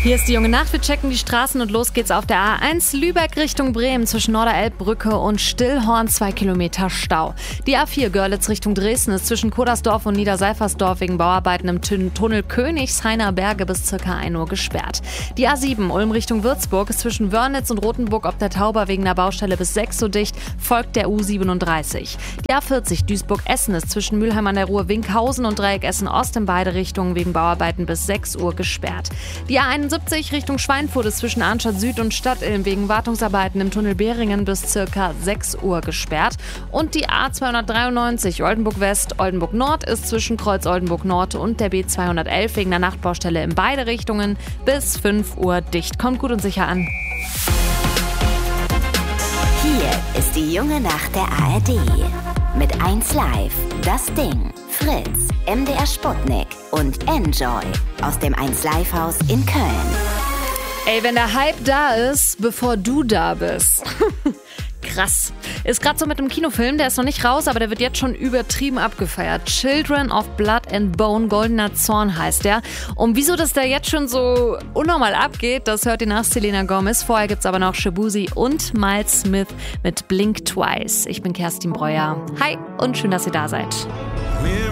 Hier ist die junge Nacht. Wir checken die Straßen und los geht's auf der A1 Lübeck Richtung Bremen zwischen Norderelbbrücke und Stillhorn 2 Kilometer Stau. Die A4 Görlitz Richtung Dresden ist zwischen Kodersdorf und Niederseifersdorf wegen Bauarbeiten im Tunnel Königshainer Berge bis ca. 1 Uhr gesperrt. Die A7 Ulm Richtung Würzburg ist zwischen Wörnitz und Rothenburg ob der Tauber wegen der Baustelle bis 6 Uhr dicht, folgt der U37. Die A40 Duisburg-Essen ist zwischen Mülheim an der Ruhr Winkhausen und Dreieck Essen-Ost in beide Richtungen wegen Bauarbeiten bis 6 Uhr gesperrt. Die A71 Richtung Schweinfurt ist zwischen Arnstadt Süd und Stadtilm wegen Wartungsarbeiten im Tunnel Behringen bis ca. 6 Uhr gesperrt. Und die A293 Oldenburg West, Oldenburg Nord ist zwischen Kreuz Oldenburg Nord und der B211 wegen der Nachtbaustelle in beide Richtungen bis 5 Uhr dicht. Kommt gut und sicher an. Hier ist die junge Nacht der ARD. Mit 1 Live, Das Ding, Fritz, MDR Sputnik und Enjoy aus dem 1 Live Haus in Köln. Ey, wenn der Hype da ist, bevor du da bist. Krass. Ist gerade so mit einem Kinofilm, der ist noch nicht raus, aber der wird jetzt schon übertrieben abgefeiert. Children of Blood and Bone, Goldener Zorn heißt der. Und wieso das da jetzt schon so unnormal abgeht, das hört ihr nach Selena Gomez. Vorher gibt's aber noch Shabuzi und Miles Smith mit Blink Twice. Ich bin Kerstin Breuer. Hi und schön, dass ihr da seid. We're